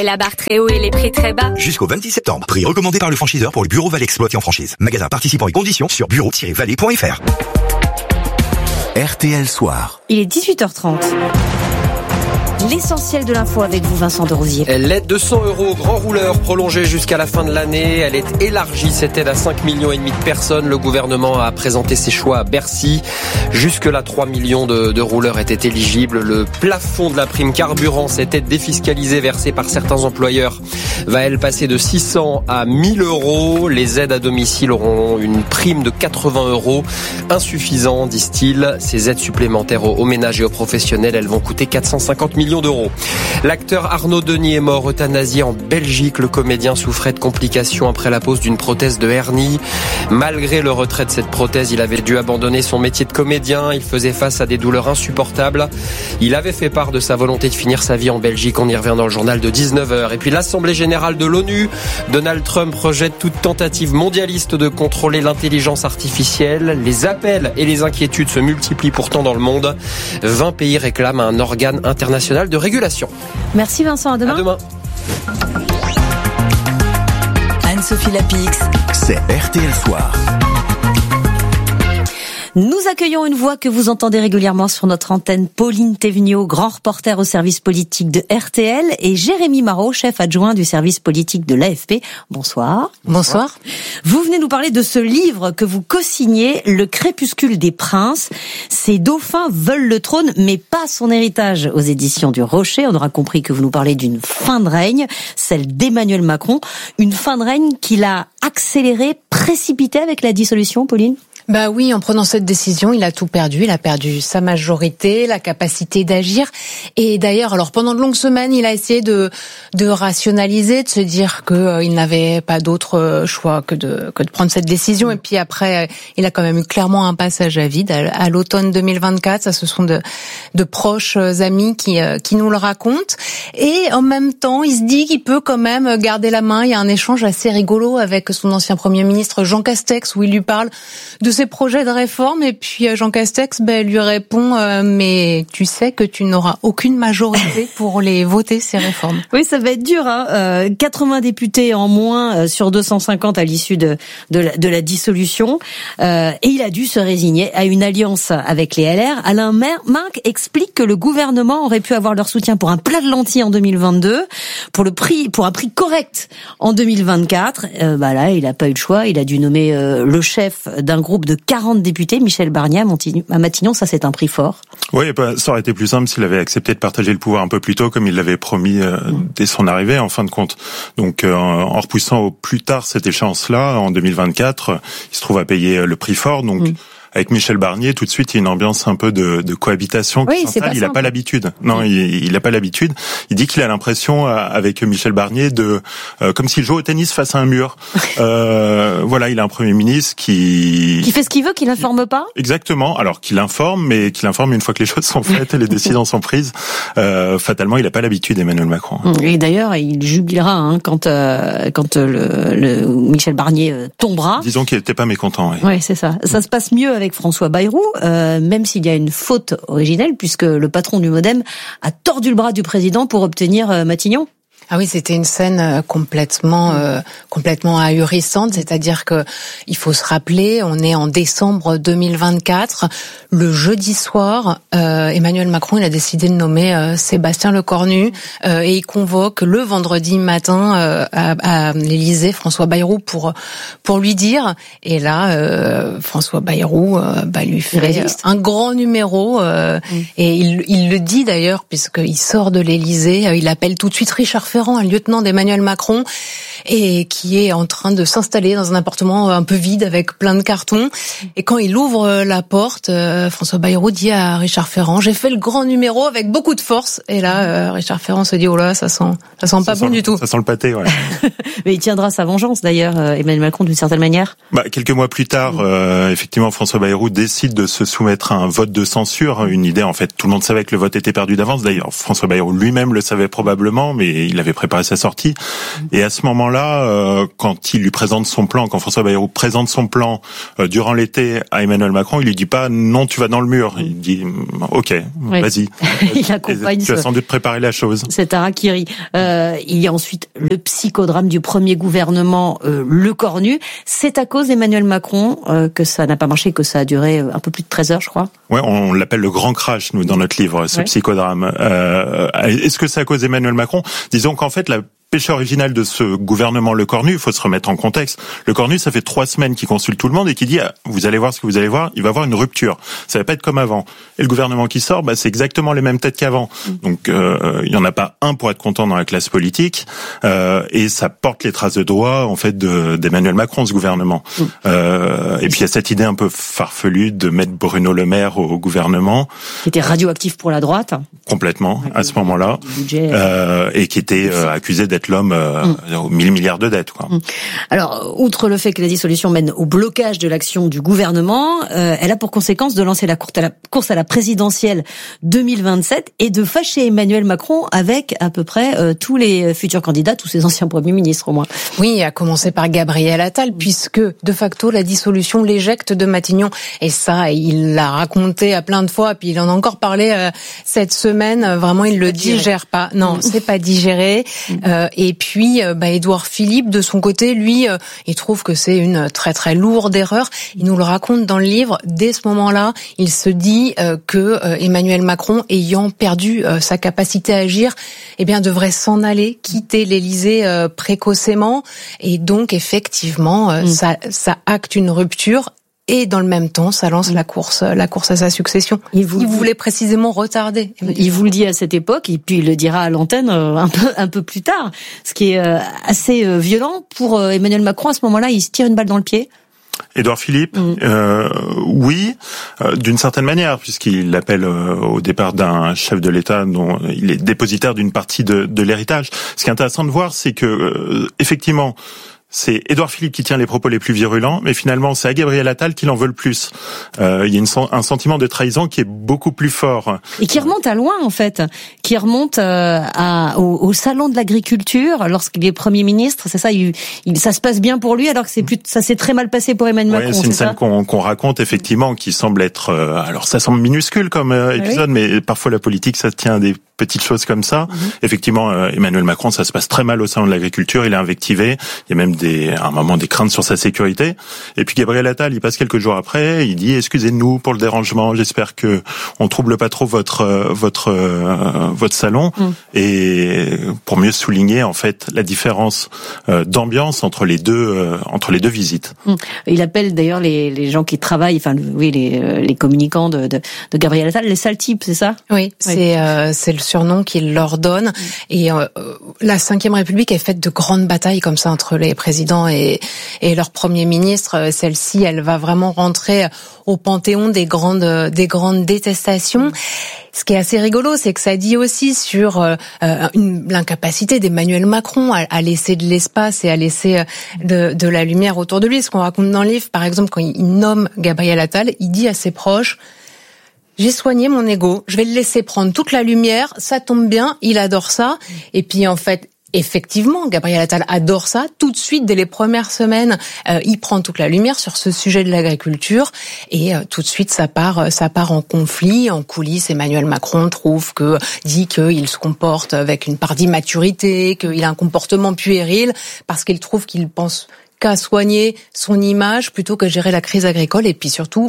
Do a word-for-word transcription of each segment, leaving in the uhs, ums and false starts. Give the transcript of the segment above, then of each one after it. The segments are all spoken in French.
La barre très haut et les prix très bas. Jusqu'au vingt-six septembre. Prix recommandé par le franchiseur pour le bureau Valais exploité en franchise. Magasin participant et conditions sur bureau tiret valais point f r. R T L Soir. Il est dix-huit heures trente. L'essentiel de l'info avec vous, Vincent de Rosier. L'aide de cent euros grand rouleur prolongée jusqu'à la fin de l'année. Elle est élargie, cette aide à cinq millions et demi de personnes. Le gouvernement a présenté ses choix à Bercy. Jusque-là, trois millions de, de rouleurs étaient éligibles. Le plafond de la prime carburant, cette aide défiscalisée versée par certains employeurs, va elle passer de six cents à mille euros. Les aides à domicile auront une prime de quatre-vingts euros. Insuffisant, disent-ils. Ces aides supplémentaires aux, aux ménages et aux professionnels, elles vont coûter quatre cent cinquante millions d'euros. L'acteur Arnaud Denis est mort euthanasié en Belgique. Le comédien souffrait de complications après la pose d'une prothèse de hernie. Malgré le retrait de cette prothèse, il avait dû abandonner son métier de comédien. Il faisait face à des douleurs insupportables. Il avait fait part de sa volonté de finir sa vie en Belgique. On y revient dans le journal de dix-neuf heures. Et puis l'Assemblée générale de l'ONU. Donald Trump rejette toute tentative mondialiste de contrôler l'intelligence artificielle. Les appels et les inquiétudes se multiplient pourtant dans le monde. vingt pays réclament un organe international de régulation. Merci Vincent, à demain. À demain. Anne-Sophie Lapix, c'est R T L Soir. Nous accueillons une voix que vous entendez régulièrement sur notre antenne, Pauline Thévenot, grand reporter au service politique de R T L, et Jérémy Marot, chef adjoint du service politique de l'A F P. Bonsoir. Bonsoir. Vous venez nous parler de ce livre que vous co-signez, Le crépuscule des princes. Ces dauphins veulent le trône, mais pas son héritage, aux éditions du Rocher. On aura compris que vous nous parlez d'une fin de règne, celle d'Emmanuel Macron. Une fin de règne qu'il a accélérée, précipitée avec la dissolution, Pauline ? Bah oui, en prenant cette décision, il a tout perdu. Il a perdu sa majorité, la capacité d'agir. Et d'ailleurs, alors pendant de longues semaines, il a essayé de de rationaliser, de se dire que euh, il n'avait pas d'autre choix que de que de prendre cette décision. Et puis après, il a quand même eu clairement un passage à vide à, à l'automne deux mille vingt-quatre. Ça, ce sont de de proches amis qui euh, qui nous le racontent. Et en même temps, il se dit qu'il peut quand même garder la main. Il y a un échange assez rigolo avec son ancien Premier ministre Jean Castex où il lui parle de ses projets de réforme, et puis Jean Castex ben, lui répond euh, mais tu sais que tu n'auras aucune majorité pour les voter, ces réformes. Oui, ça va être dur, hein. Euh, quatre-vingts députés en moins euh, sur deux cent cinquante à l'issue de, de, la, de la dissolution, euh, et il a dû se résigner à une alliance avec les L R. Alain Marc explique que le gouvernement aurait pu avoir leur soutien pour un plat de lentilles en deux mille vingt-deux, pour le prix, pour un prix correct en deux mille vingt-quatre. Euh, bah là, il n'a pas eu le choix, il a dû nommer euh, le chef d'un groupe de quarante députés, Michel Barnier à Matignon. Ça, c'est un prix fort. Oui, bah, ça aurait été plus simple s'il avait accepté de partager le pouvoir un peu plus tôt, comme il l'avait promis euh, dès son arrivée, en fin de compte. Donc, euh, en repoussant au plus tard cette échéance-là, en deux mille vingt-quatre, il se trouve à payer le prix fort. Donc, mmh. Avec Michel Barnier, tout de suite, il y a une ambiance un peu de, de cohabitation qui oui, s'installe. Il n'a pas l'habitude. Non, oui. il, il n'a pas l'habitude. Il dit qu'il a l'impression, avec Michel Barnier, de euh, comme s'il jouait au tennis face à un mur. euh, voilà, il a un Premier ministre qui qui fait ce qu'il veut, qui n'informe pas. Exactement. Alors qu'il informe, mais qu'il informe une fois que les choses sont faites et les décisions sont prises. Euh, fatalement, il n'a pas l'habitude, Emmanuel Macron. Et d'ailleurs, il jubilera hein, quand euh, quand le, le Michel Barnier tombera. Disons qu'il n'était pas mécontent. Oui, ouais, c'est ça. Ça se passe mieux avec François Bayrou, euh, même s'il y a une faute originelle, puisque le patron du MoDem a tordu le bras du président pour obtenir euh, Matignon. Ah oui, c'était une scène complètement euh, complètement ahurissante, c'est-à-dire que il faut se rappeler, on est en décembre deux mille vingt-quatre, le jeudi soir, euh, Emmanuel Macron il a décidé de nommer euh, Sébastien Lecornu euh, et il convoque le vendredi matin euh, à, à l'Élysée François Bayrou pour pour lui dire, et là euh, François Bayrou euh, bah, lui fait un grand numéro euh, mmh. et il, il le dit d'ailleurs puisqu'il sort de l'Élysée, euh, il appelle tout de suite Richard Ferrand, un lieutenant d'Emmanuel Macron, et qui est en train de s'installer dans un appartement un peu vide avec plein de cartons. Et quand il ouvre la porte, euh, François Bayrou dit à Richard Ferrand, j'ai fait le grand numéro avec beaucoup de force. Et là, euh, Richard Ferrand se dit, oh là, ça sent, ça sent pas ça bon sent, du tout. Ça sent le pâté, voilà. Mais il tiendra sa vengeance d'ailleurs, Emmanuel Macron, d'une certaine manière. Bah, quelques mois plus tard, euh, effectivement, François Bayrou décide de se soumettre à un vote de censure. Une idée, en fait, tout le monde savait que le vote était perdu d'avance. D'ailleurs, François Bayrou lui-même le savait probablement, mais il avait devait préparer sa sortie. Et à ce moment-là, euh, quand il lui présente son plan, quand François Bayrou présente son plan euh, durant l'été à Emmanuel Macron, il lui dit pas non, tu vas dans le mur. Il dit ok, oui. vas-y. Il accompagne. Tu as sans doute préparé la chose. C'est harakiri. Euh, il y a ensuite le psychodrame du premier gouvernement, euh, le Cornu. C'est à cause d'Emmanuel Macron euh, que ça n'a pas marché, que ça a duré un peu plus de treize heures, je crois. Ouais, on l'appelle le grand crash, nous, dans notre livre, ce ouais. psychodrame. Euh, est-ce que c'est à cause d'Emmanuel Macron ? Disons qu'en fait, la péché original de ce gouvernement Le Cornu, il faut se remettre en contexte. Le Cornu, ça fait trois semaines qu'il consulte tout le monde et qu'il dit ah, vous allez voir ce que vous allez voir, il va y avoir une rupture. Ça va pas être comme avant. Et le gouvernement qui sort, bah, c'est exactement les mêmes têtes qu'avant. Donc euh, il y en a pas un pour être content dans la classe politique euh, et ça porte les traces de doigts en fait de, d'Emmanuel Macron, ce gouvernement. Euh, et puis il y a cette idée un peu farfelue de mettre Bruno Le Maire au, au gouvernement, qui était radioactif pour la droite. Complètement à ce moment-là, euh, et qui était euh, accusé d'être l'homme euh, mmh. aux mille milliards de dettes. Quoi. Mmh. Alors, outre le fait que la dissolution mène au blocage de l'action du gouvernement, euh, elle a pour conséquence de lancer la course à la, course à la présidentielle deux mille vingt-sept et de fâcher Emmanuel Macron avec à peu près euh, tous les futurs candidats, tous ses anciens premiers ministres au moins. Oui, à commencer par Gabriel Attal, puisque de facto la dissolution l'éjecte de Matignon. Et ça, il l'a raconté à plein de fois, puis il en a encore parlé euh, cette semaine. Vraiment, il le digère pas. Non, c'est pas digéré. Euh, Et puis, bah, Édouard Philippe, de son côté, lui, euh, il trouve que c'est une très très lourde erreur. Il nous le raconte dans le livre. Dès ce moment-là, il se dit euh, que euh, Emmanuel Macron, ayant perdu euh, sa capacité à agir, eh bien, devrait s'en aller, quitter l'Élysée euh, précocement. Et donc, effectivement, euh, mmh. ça, ça acte une rupture. Et dans le même temps, ça lance la course, la course à sa succession. Il, vous il voulait précisément retarder. Il vous le dit à cette époque, et puis il le dira à l'antenne un peu, un peu plus tard. Ce qui est assez violent pour Emmanuel Macron. À ce moment-là, il se tire une balle dans le pied. Édouard Philippe, mmh. euh, oui, euh, d'une certaine manière, puisqu'il l'appelle euh, au départ d'un chef de l'État dont il est dépositaire d'une partie de, de l'héritage. Ce qui est intéressant de voir, c'est que euh, effectivement, c'est Édouard Philippe qui tient les propos les plus virulents, mais finalement c'est à Gabriel Attal qu'il en veut le plus. Euh, il y a une, un sentiment de trahison qui est beaucoup plus fort. Et qui remonte à loin en fait, qui remonte euh, à, au, au salon de l'agriculture lorsqu'il est Premier ministre. C'est ça, il, il, ça se passe bien pour lui alors que c'est plus, ça s'est très mal passé pour Emmanuel ouais, Macron. C'est une c'est scène qu'on, qu'on raconte effectivement, qui semble être, euh, alors ça semble minuscule comme euh, épisode, oui. mais parfois la politique ça tient à des petites choses comme ça. Mm-hmm. Effectivement, euh, Emmanuel Macron, ça se passe très mal au salon de l'agriculture. Il est invectivé. Il y a même des, à un moment des craintes sur sa sécurité. Et puis Gabriel Attal, il passe quelques jours après. Il dit excusez-nous pour le dérangement. J'espère que on trouble pas trop votre votre euh, votre salon. Mm. Et pour mieux souligner en fait la différence euh, d'ambiance entre les deux euh, entre les deux visites. Mm. Il appelle d'ailleurs les les gens qui travaillent, enfin oui les les communicants de de, de Gabriel Attal, les sales types, c'est ça? Oui, oui. c'est euh, c'est le surnom qu'il leur donne. Mm. Et euh, la Cinquième République est faite de grandes batailles comme ça entre les présidents et, et leur Premier ministre. Celle-ci, elle va vraiment rentrer au panthéon des grandes, des grandes détestations. Ce qui est assez rigolo, c'est que ça dit aussi sur euh, une, l'incapacité d'Emmanuel Macron à, à laisser de l'espace et à laisser de, de la lumière autour de lui. Ce qu'on raconte dans le livre, par exemple, quand il nomme Gabriel Attal, il dit à ses proches: j'ai soigné mon ego, je vais le laisser prendre toute la lumière, ça tombe bien, il adore ça. Et puis en fait, effectivement, Gabriel Attal adore ça. Tout de suite, dès les premières semaines, euh, il prend toute la lumière sur ce sujet de l'agriculture et euh, tout de suite, ça part, ça part en conflit, en coulisses. Emmanuel Macron trouve que dit qu'il se comporte avec une part d'immaturité, qu'il a un comportement puéril parce qu'il trouve qu'il pense qu'à soigner son image plutôt que gérer la crise agricole et puis surtout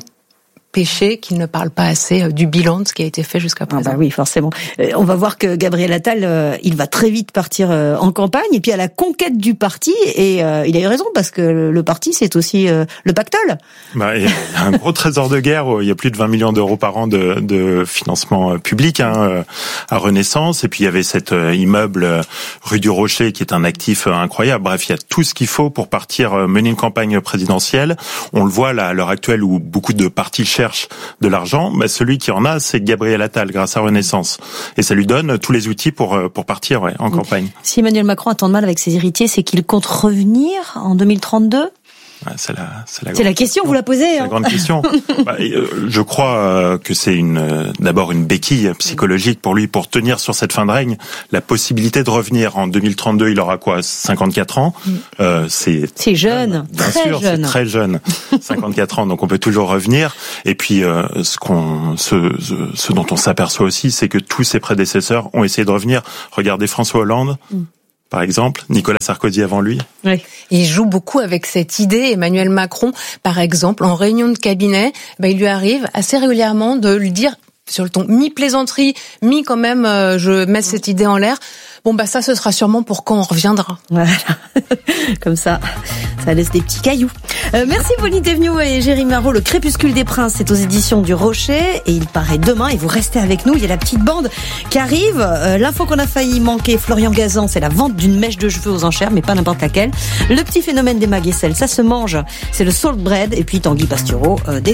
péché qu'il ne parle pas assez du bilan de ce qui a été fait jusqu'à présent. Ah bah oui, forcément. Euh, on va voir que Gabriel Attal, euh, il va très vite partir euh, en campagne et puis à la conquête du parti. Et euh, il a eu raison parce que le, le parti, c'est aussi euh, le pactole. Bah, il y a un gros trésor de guerre. Il y a plus de vingt millions d'euros par an de, de financement public hein, à Renaissance. Et puis il y avait cet euh, immeuble rue du Rocher qui est un actif euh, incroyable. Bref, il y a tout ce qu'il faut pour partir euh, mener une campagne présidentielle. On le voit là à l'heure actuelle où beaucoup de partis cherchent de l'argent, bah celui qui en a, c'est Gabriel Attal grâce à Renaissance. Et ça lui donne tous les outils pour pour partir ouais, en campagne. Si Emmanuel Macron a tant de mal avec ses héritiers, c'est qu'il compte revenir en deux mille trente-deux ? Ouais, c'est la, c'est la, c'est la question, vous la posez. C'est hein. la grande question. bah, je crois que c'est une, d'abord une béquille psychologique pour lui, pour tenir sur cette fin de règne. La possibilité de revenir en deux mille trente-deux, il aura quoi, cinquante-quatre ans. Mm. Euh, c'est, c'est jeune, bien très sûr, jeune. c'est très jeune. cinquante-quatre ans, donc on peut toujours revenir. Et puis, euh, ce qu'on, ce, ce, ce dont on s'aperçoit aussi, c'est que tous ses prédécesseurs ont essayé de revenir. Regardez François Hollande. Mm. Par exemple, Nicolas Sarkozy avant lui. Oui. Il joue beaucoup avec cette idée. Emmanuel Macron, par exemple, en réunion de cabinet, ben, il lui arrive assez régulièrement de lui dire, sur le ton mi-plaisanterie, mi quand même, euh, je mets cette idée en l'air. Bon, bah ça, ce sera sûrement pour quand on reviendra. Voilà. Comme ça, ça laisse des petits cailloux. Euh, merci Pauline Thévenoud et Jérémy Marot. Le Crépuscule des Princes, c'est aux éditions du Rocher et il paraît demain. Et vous restez avec nous. Il y a la petite bande qui arrive. Euh, l'info qu'on a failli manquer, Florian Gazan, c'est la vente d'une mèche de cheveux aux enchères, mais pas n'importe laquelle. Le petit phénomène des Maguessel, ça se mange. C'est le salt bread. Et puis Tanguy Pastureau, euh, des